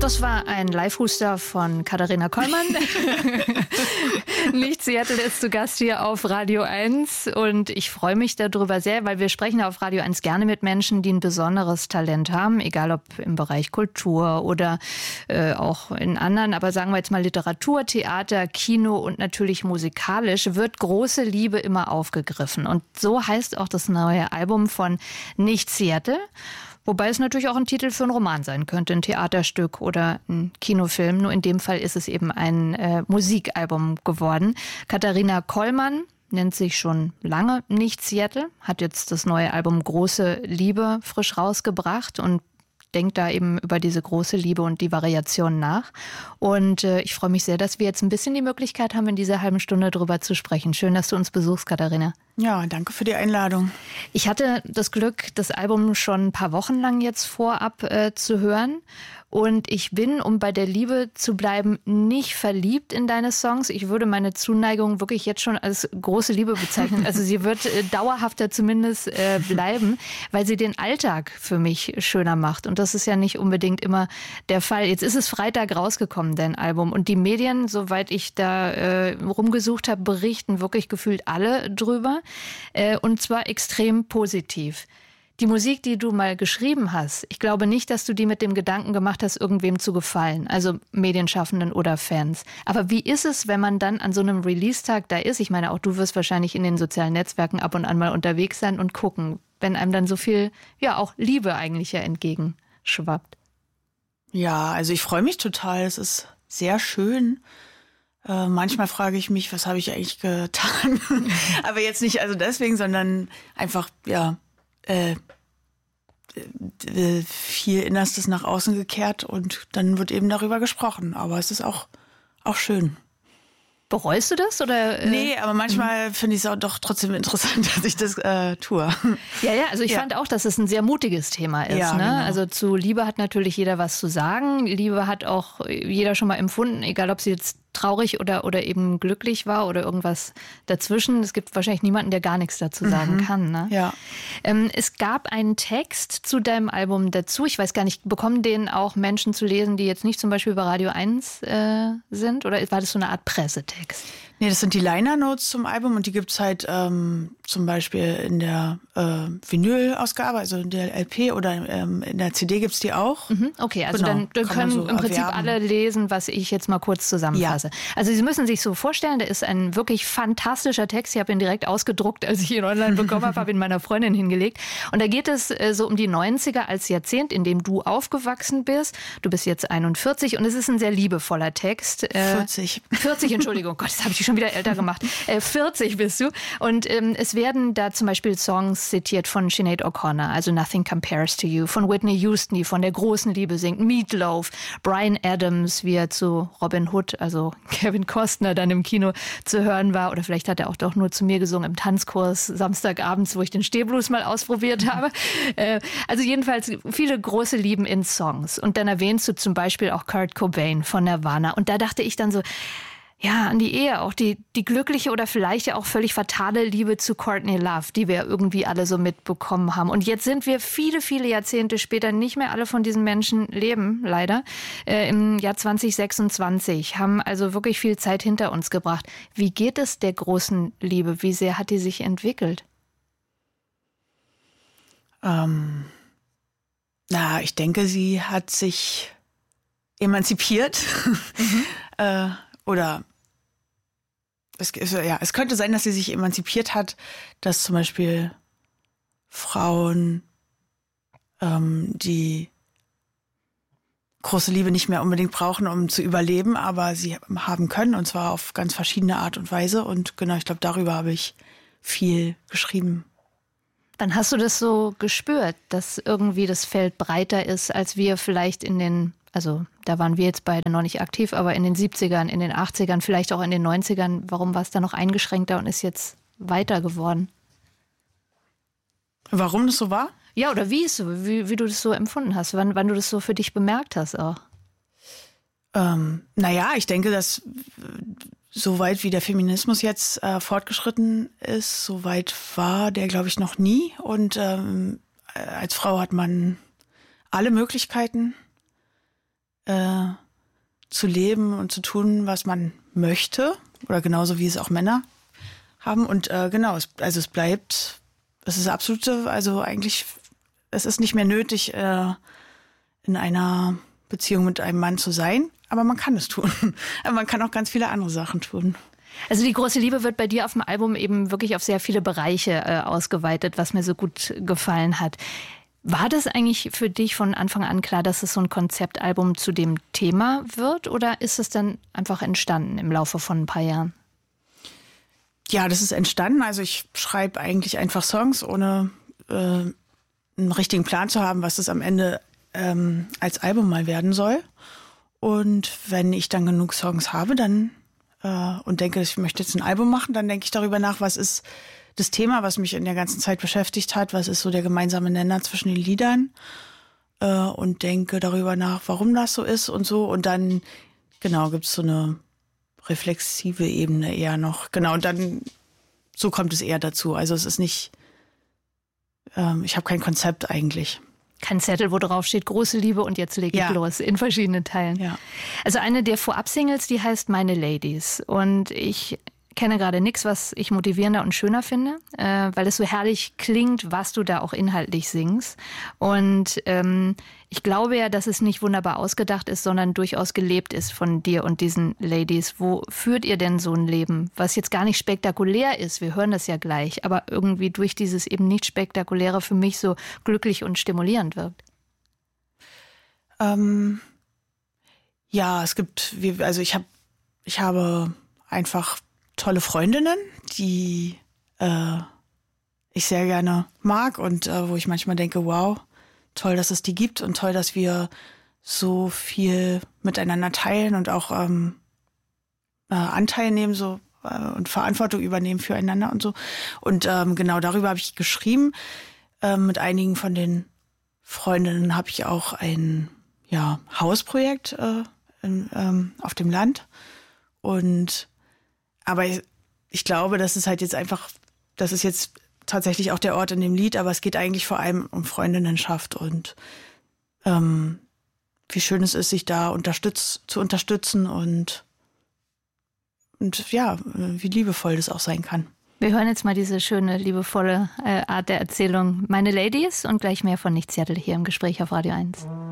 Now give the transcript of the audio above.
Das war ein Live-Huster von Katharina Kollmann. Nicht Seattle ist zu Gast hier auf Radio 1 und ich freue mich darüber sehr, weil wir sprechen auf Radio 1 gerne mit Menschen, die ein besonderes Talent haben, egal ob im Bereich Kultur oder auch in anderen, aber sagen wir jetzt mal Literatur, Theater, Kino und natürlich musikalisch wird große Liebe immer aufgegriffen. Und so heißt auch das neue Album von Nicht Seattle. Wobei es natürlich auch ein Titel für einen Roman sein könnte, ein Theaterstück oder ein Kinofilm. Nur in dem Fall ist es eben ein Musikalbum geworden. Katharina Kollmann nennt sich schon lange Nicht Seattle, hat jetzt das neue Album Große Liebe frisch rausgebracht und denkt da eben über diese große Liebe und die Variationen nach. Und ich freue mich sehr, dass wir jetzt ein bisschen die Möglichkeit haben, in dieser halben Stunde drüber zu sprechen. Schön, dass du uns besuchst, Katharina. Ja, danke für die Einladung. Ich hatte das Glück, das Album schon ein paar Wochen lang jetzt vorab zu hören. Und ich bin, um bei der Liebe zu bleiben, nicht verliebt in deine Songs. Ich würde meine Zuneigung wirklich jetzt schon als große Liebe bezeichnen. Also sie wird dauerhafter zumindest bleiben, weil sie den Alltag für mich schöner macht. Und das ist ja nicht unbedingt immer der Fall. Jetzt ist es Freitag rausgekommen, dein Album. Und die Medien, soweit ich da rumgesucht habe, berichten wirklich gefühlt alle drüber. Und zwar extrem positiv. Die Musik, die du mal geschrieben hast, ich glaube nicht, dass du die mit dem Gedanken gemacht hast, irgendwem zu gefallen, also Medienschaffenden oder Fans. Aber wie ist es, wenn man dann an so einem Release-Tag da ist? Ich meine, auch du wirst wahrscheinlich in den sozialen Netzwerken ab und an mal unterwegs sein und gucken, wenn einem dann so viel, ja, auch Liebe eigentlich ja entgegenschwappt. Ja, also ich freue mich total. Es ist sehr schön. Manchmal frage ich mich, was habe ich eigentlich getan? Aber jetzt nicht also deswegen, sondern einfach, ja, viel Innerstes nach außen gekehrt und dann wird eben darüber gesprochen. Aber es ist auch schön. Bereust du das? Oder? Nee, aber manchmal finde ich es auch doch trotzdem interessant, dass ich das tue. Ja, also ich fand auch, dass es ein sehr mutiges Thema ist. Ja, ne? genau. Also zu Liebe hat natürlich jeder was zu sagen. Liebe hat auch jeder schon mal empfunden, egal ob sie jetzt traurig oder eben glücklich war oder irgendwas dazwischen. Es gibt wahrscheinlich niemanden, der gar nichts dazu sagen kann. Ne? Ja. Es gab einen Text zu deinem Album dazu. Ich weiß gar nicht, bekommen den auch Menschen zu lesen, die jetzt nicht zum Beispiel bei Radio 1 sind? Oder war das so eine Art Pressetext? Nee, das sind die Liner-Notes zum Album und die gibt's halt zum Beispiel in der Vinyl-Ausgabe, also in der LP oder in der CD gibt's die auch. Okay, also Genau, dann kann man können so im Prinzip erwerben. alle lesen, was ich jetzt mal kurz zusammenfasse. Also Sie müssen sich so vorstellen, der ist ein wirklich fantastischer Text. Ich habe ihn direkt ausgedruckt, als ich ihn online bekommen habe ihn meiner Freundin hingelegt. Und da geht es so um die 90er als Jahrzehnt, in dem du aufgewachsen bist. Du bist jetzt 41 und es ist ein sehr liebevoller Text. 40. 40, Entschuldigung, Gott, das habe ich schon wieder älter gemacht. 40 bist du. Und es werden da zum Beispiel Songs zitiert von Sinead O'Connor, also Nothing Compares to You, von Whitney Houston, die von der großen Liebe singt, Meatloaf, Bryan Adams, wie er zu Robin Hood, also Kevin Costner, dann im Kino zu hören war. Oder vielleicht hat er auch doch nur zu mir gesungen im Tanzkurs Samstagabends, wo ich den Stehblues mal ausprobiert habe. Also jedenfalls viele große Lieben in Songs. Und dann erwähnst du zum Beispiel auch Kurt Cobain von Nirvana. Und da dachte ich dann so, ja, an die Ehe auch, die glückliche oder vielleicht ja auch völlig fatale Liebe zu Courtney Love, die wir irgendwie alle so mitbekommen haben. Und jetzt sind wir viele, viele Jahrzehnte später, nicht mehr alle von diesen Menschen leben, leider, im Jahr 2026, haben also wirklich viel Zeit hinter uns gebracht. Wie geht es der großen Liebe? Wie sehr hat die sich entwickelt? Ich denke, sie hat sich emanzipiert. Oder es könnte sein, dass sie sich emanzipiert hat, dass zum Beispiel Frauen die große Liebe nicht mehr unbedingt brauchen, um zu überleben, aber sie haben können, und zwar auf ganz verschiedene Art und Weise. Und genau, ich glaube, darüber habe ich viel geschrieben. Wann hast du das so gespürt, dass irgendwie das Feld breiter ist, als wir vielleicht also da waren wir jetzt beide noch nicht aktiv, aber in den 70ern, in den 80ern, vielleicht auch in den 90ern, warum war es da noch eingeschränkter und ist jetzt weiter geworden? Warum das so war? Ja, oder wie du das so empfunden hast, wann du das so für dich bemerkt hast auch. Ich denke, dass so weit wie der Feminismus jetzt fortgeschritten ist, so weit war der, glaube ich, noch nie. Und als Frau hat man alle Möglichkeiten. zu leben und zu tun, was man möchte. Oder genauso wie es auch Männer haben. Und genau, es ist absolute, also eigentlich, es ist nicht mehr nötig, in einer Beziehung mit einem Mann zu sein, aber man kann es tun. Aber man kann auch ganz viele andere Sachen tun. Also die große Liebe wird bei dir auf dem Album eben wirklich auf sehr viele Bereiche ausgeweitet, was mir so gut gefallen hat. War das eigentlich für dich von Anfang an klar, dass es so ein Konzeptalbum zu dem Thema wird, oder ist es dann einfach entstanden im Laufe von ein paar Jahren? Ja, das ist entstanden. Also ich schreibe eigentlich einfach Songs, ohne einen richtigen Plan zu haben, was es am Ende als Album mal werden soll. Und wenn ich dann genug Songs habe, dann und denke, ich möchte jetzt ein Album machen, dann denke ich darüber nach, was ist das Thema, was mich in der ganzen Zeit beschäftigt hat, was ist so der gemeinsame Nenner zwischen den Liedern, und denke darüber nach, warum das so ist und so. Und dann, genau, gibt es so eine reflexive Ebene eher noch. Genau, und dann, so kommt es eher dazu. Also es ist nicht, ich habe kein Konzept eigentlich. Kein Zettel, wo drauf steht, große Liebe und jetzt lege ich los, in verschiedenen Teilen. Ja. Also eine der Vorab-Singles, die heißt Meine Ladies. Und ich kenne gerade nichts, was ich motivierender und schöner finde, weil es so herrlich klingt, was du da auch inhaltlich singst. Und ich glaube ja, dass es nicht wunderbar ausgedacht ist, sondern durchaus gelebt ist von dir und diesen Ladies. Wo führt ihr denn so ein Leben, was jetzt gar nicht spektakulär ist? Wir hören das ja gleich, aber irgendwie durch dieses eben nicht Spektakuläre für mich so glücklich und stimulierend wirkt. Ja, es gibt, also ich habe einfach tolle Freundinnen, die ich sehr gerne mag und wo ich manchmal denke, wow, toll, dass es die gibt und toll, dass wir so viel miteinander teilen und auch Anteil nehmen so und Verantwortung übernehmen füreinander und so. Und genau darüber habe ich geschrieben. Mit einigen von den Freundinnen habe ich auch ein Hausprojekt auf dem Land. Aber ich glaube, das ist halt jetzt einfach, das ist jetzt tatsächlich auch der Ort in dem Lied, aber es geht eigentlich vor allem um Freundinnenschaft und wie schön es ist, sich da zu unterstützen und ja, wie liebevoll das auch sein kann. Wir hören jetzt mal diese schöne, liebevolle Art der Erzählung Meine Ladies und gleich mehr von Nichts Seattle hier im Gespräch auf Radio 1.